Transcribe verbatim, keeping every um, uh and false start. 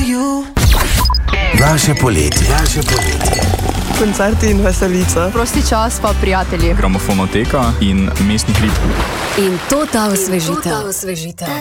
Naše poletje. Naše poletje. Koncerti in veselica. Prosti čas pa prijatelji. Gramofonoteka in mestnih ritmov. In to ta osvežitev.